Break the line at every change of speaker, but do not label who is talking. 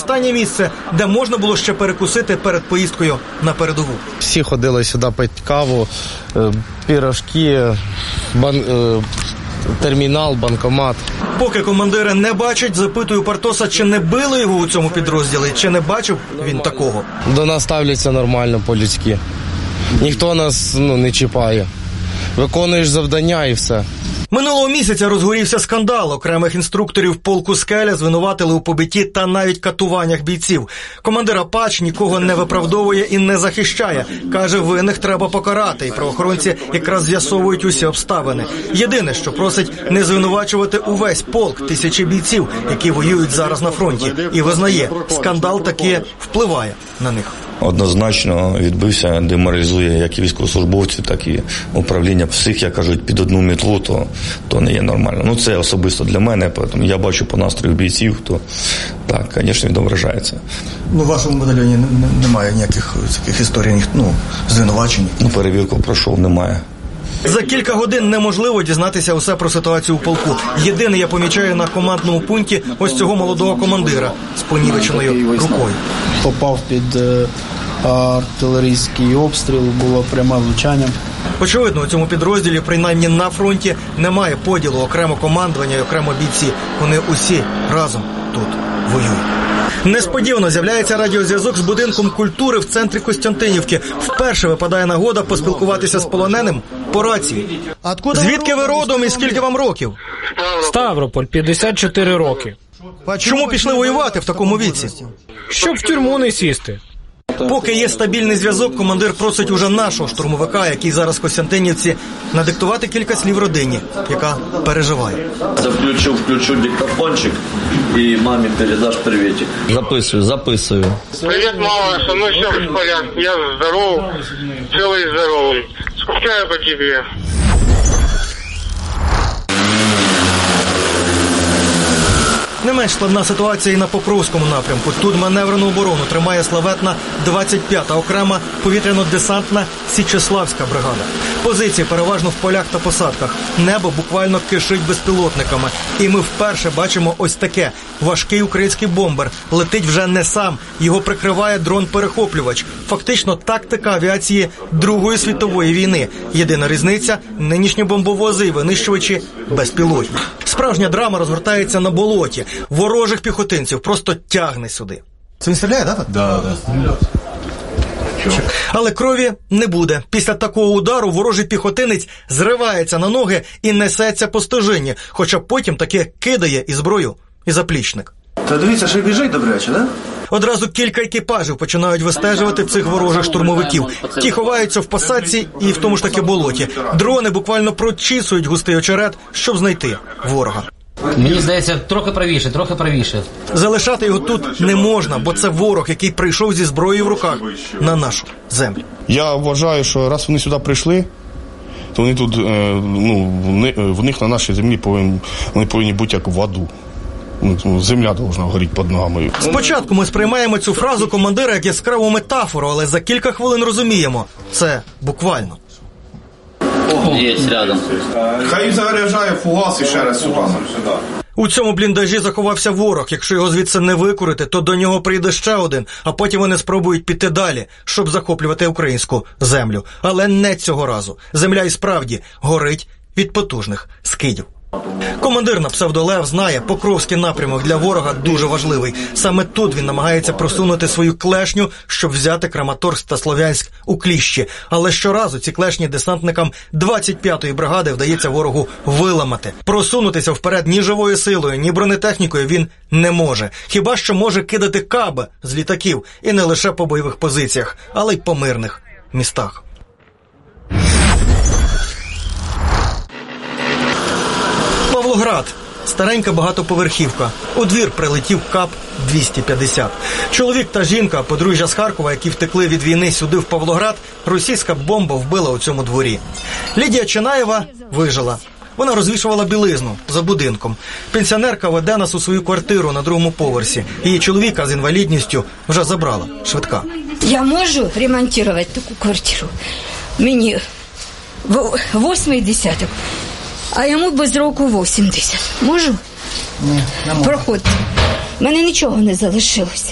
останнє місце, де можна було ще перекусити перед поїздкою на передову.
Всі ходили сюди пити каву, пирожки, термінал, банкомат.
Поки командири не бачать, запитую Партоса, чи не били його у цьому підрозділі, чи не бачив він такого.
До нас ставляться нормально, по-людськи. Ніхто нас не чіпає. Виконуєш завдання і все.
Минулого місяця розгорівся скандал. Окремих інструкторів полку «Скеля» звинуватили у побитті та навіть катуваннях бійців. Командир Апач нікого не виправдовує і не захищає. Каже, винних треба покарати, і правоохоронці якраз з'ясовують усі обставини. Єдине, що просить не звинувачувати увесь полк, тисячі бійців, які воюють зараз на фронті. І визнає, скандал таки впливає на них.
Однозначно відбився, деморалізує як і військовослужбовців, так і управління. Всіх, як кажуть, під одну мітлу, то не є нормально. Це особисто для мене, тому я бачу по настрою бійців, то так, звісно, відображається.
В вашому батальйоні немає ніяких таких історій, звинувачень?
Перевірку пройшов, немає.
За кілька годин неможливо дізнатися усе про ситуацію у полку. Єдине, я помічаю на командному пункті ось цього молодого командира з понівеченою рукою.
Попав під артилерійський обстріл, було пряме влучання.
Очевидно, у цьому підрозділі, принаймні на фронті, немає поділу окремо командування і окремо бійці. Вони усі разом тут воюють. Несподівано з'являється радіозв'язок з будинком культури в центрі Костянтинівки. Вперше випадає нагода поспілкуватися з полоненим по рації. Звідки ви родом і скільки вам років?
Ставрополь, 54 роки.
Чому пішли воювати в такому віці?
Щоб в тюрму не сісти.
Поки є стабільний зв'язок, командир просить уже нашого штурмовика, який зараз в Костянтинівці, надиктувати кілька слів родині, яка переживає.
Включу диктофончик і мамі передаш привітик. Записую.
Привет, мама, со мной все в порядке, я здоров, целый и здоровый. Скучаю по тебе.
Не менш складна ситуація і на Покровському напрямку. Тут маневрену оборону тримає славетна 25-та окрема повітряно-десантна Січеславська бригада. Позиції переважно в полях та посадках. Небо буквально кишить безпілотниками. І ми вперше бачимо ось таке. Важкий український бомбер летить вже не сам. Його прикриває дрон-перехоплювач. Фактично тактика авіації Другої світової війни. Єдина різниця – нинішні бомбовози і винищувачі безпілотні. Справжня драма розгортається на болоті. Ворожих піхотинців просто тягне сюди. Це він стріляє, так?
Да.
Але крові не буде. Після такого удару ворожий піхотинець зривається на ноги і несеться по стежині, хоча потім таки кидає і зброю, і заплічник.
Та дивіться, що біжить добряче, да?
Одразу кілька екіпажів починають вистежувати цих ворожих штурмовиків. Ті ховаються в посадці і в тому ж таки болоті. Дрони буквально прочісують густий очерет, щоб знайти ворога.
Мені здається, трохи правіше.
Залишати його тут не можна, бо це ворог, який прийшов зі зброєю в руках на нашу землю.
Я вважаю, що раз вони сюди прийшли, то вони тут, в них на нашій землі вони повинні бути як в аду. Земля повинна горіти під ногами.
Спочатку ми сприймаємо цю фразу командира як яскраву метафору, але за кілька хвилин розуміємо – це буквально.
Є рядом.
Хай заряджає фугас і ще раз сюди.
У цьому бліндажі заховався ворог. Якщо його звідси не викурити, то до нього прийде ще один, а потім вони спробують піти далі, щоб захоплювати українську землю. Але не цього разу. Земля і справді горить від потужних скидів. Командир на псевдолев знає, Покровський напрямок для ворога дуже важливий. Саме тут він намагається просунути свою клешню, щоб взяти Краматорськ та Слов'янськ у кліщі. Але щоразу ці клешні десантникам 25-ї бригади вдається ворогу виламати. Просунутися вперед ні живою силою, ні бронетехнікою він не може. Хіба що може кидати каби з літаків. І не лише по бойових позиціях, але й по мирних містах. Павлоград. Старенька багатоповерхівка. У двір прилетів КАП-250. Чоловік та жінка, подружжя з Харкова, які втекли від війни сюди в Павлоград, російська бомба вбила у цьому дворі. Лідія Чинаєва вижила. Вона розвішувала білизну за будинком. Пенсіонерка веде нас у свою квартиру на другому поверсі. Її чоловіка з інвалідністю вже забрала швидка.
Я можу ремонтувати таку квартиру? Мені 8-й десяток. А йому без року 80. Можу?
Ні, не можу.
Проходьте. У мене нічого не залишилось.